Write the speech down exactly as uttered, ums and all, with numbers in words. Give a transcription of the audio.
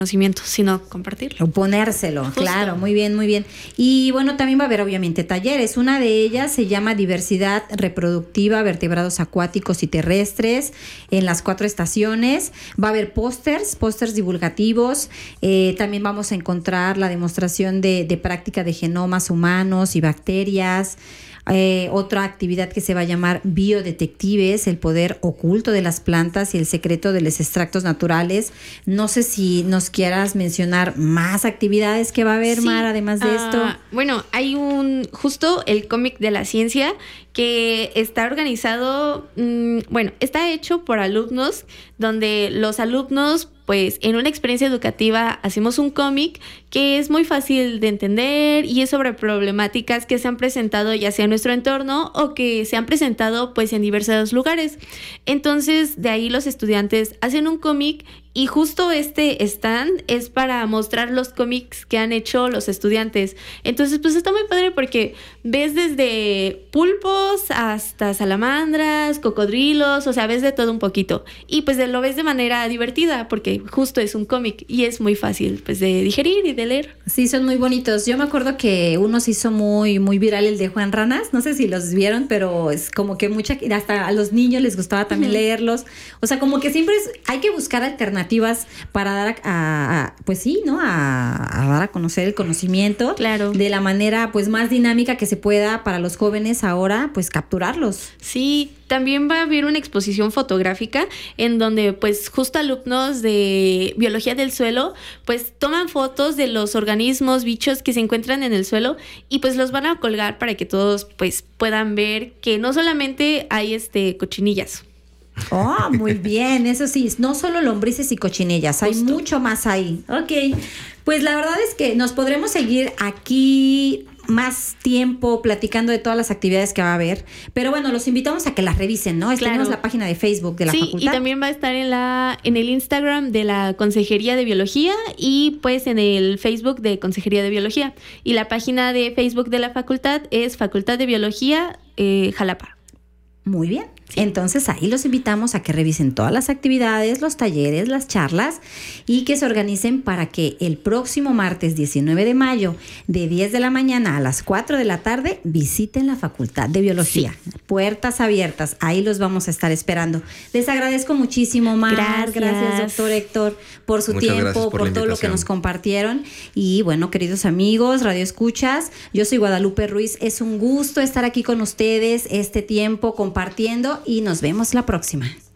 conocimiento, sino compartirlo. O ponérselo, Justo. claro, muy bien, muy bien. Y bueno, también va a haber obviamente talleres. Una de ellas se llama Diversidad Reproductiva, Vertebrados Acuáticos y Terrestres, en las cuatro estaciones. Va a haber pósters, pósters divulgativos. Eh, también vamos a encontrar la demostración de, de práctica de genomas humanos y bacterias. Eh, otra actividad que se va a llamar biodetectives, el poder oculto de las plantas y el secreto de los extractos naturales. No sé si nos quieras mencionar más actividades que va a haber, Sí, Mar, además de uh, esto. Bueno, hay un, justo el cómic de la ciencia que está organizado, mmm, bueno, está hecho por alumnos, donde los alumnos, pues en una experiencia educativa hacemos un cómic que es muy fácil de entender y es sobre problemáticas que se han presentado ya sea en nuestro entorno o que se han presentado pues en diversos lugares. Entonces de ahí los estudiantes hacen un cómic y justo este stand es para mostrar los cómics que han hecho los estudiantes. Entonces pues está muy padre porque ves desde pulpos hasta salamandras, cocodrilos, o sea, ves de todo un poquito. Y pues lo ves de manera divertida porque justo es un cómic y es muy fácil pues de digerir y de leer. Sí, son muy bonitos. Yo me acuerdo que uno se hizo muy, muy viral, el de Juan Ranas. No sé si los vieron, pero es como que mucha, hasta a los niños les gustaba también uh-huh. leerlos. O sea, como que siempre es, hay que buscar alternativas para dar a, a, a pues sí, ¿no? A, a dar a conocer el conocimiento. Claro. De la manera pues más dinámica que se pueda para los jóvenes ahora, pues capturarlos. Sí. También va a haber una exposición fotográfica en donde pues justo alumnos de biología del suelo pues toman fotos de los organismos, bichos que se encuentran en el suelo y pues los van a colgar para que todos pues puedan ver que no solamente hay este cochinillas. Oh, muy bien, eso sí, no solo lombrices y cochinillas, hay Justo. mucho más ahí. Ok, pues la verdad es que nos podremos seguir aquí más tiempo platicando de todas las actividades que va a haber, pero bueno, los invitamos a que las revisen, ¿no? Claro. Tenemos la página de Facebook de la sí, facultad. Sí, y también va a estar en la en el Instagram de la Consejería de Biología y pues en el Facebook de Consejería de Biología. Y la página de Facebook de la facultad es Facultad de Biología eh, Jalapa. Muy bien. Sí. Entonces ahí los invitamos a que revisen todas las actividades, los talleres, las charlas y que se organicen para que el próximo martes diecinueve de mayo de diez de la mañana a las cuatro de la tarde visiten la Facultad de Biología. Sí. Puertas abiertas, ahí los vamos a estar esperando. Les agradezco muchísimo, Mar. Gracias. Gracias, doctor Héctor, por su Muchas tiempo, por, por todo lo que nos compartieron. Y bueno, queridos amigos, Radio Escuchas, yo soy Guadalupe Ruiz. Es un gusto estar aquí con ustedes este tiempo compartiendo y nos vemos la próxima.